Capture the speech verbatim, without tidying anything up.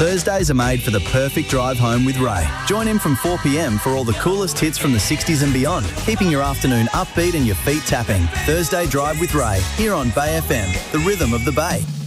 Thursdays are made for the perfect drive home with Ray. Join him from four p m for all the coolest hits from the sixties and beyond, keeping your afternoon upbeat and your feet tapping. Thursday Drive with Ray, here on Bay F M, the rhythm of the Bay.